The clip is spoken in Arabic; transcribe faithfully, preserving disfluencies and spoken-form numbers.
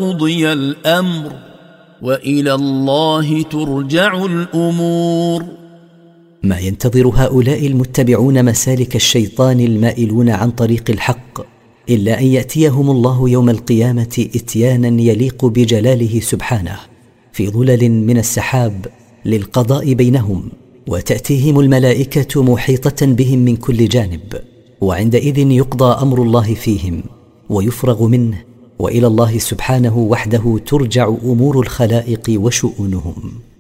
وقضي الأمر وإلى الله ترجع الأمور. ما ينتظر هؤلاء المتبعون مسالك الشيطان المائلون عن طريق الحق إلا أن يأتيهم الله يوم القيامة إتيانا يليق بجلاله سبحانه في ظلل من السحاب للقضاء بينهم، وتأتيهم الملائكة محيطة بهم من كل جانب، وعندئذ يقضى أمر الله فيهم ويفرغ منه، وإلى الله سبحانه وحده ترجع أمور الخلائق وشؤونهم.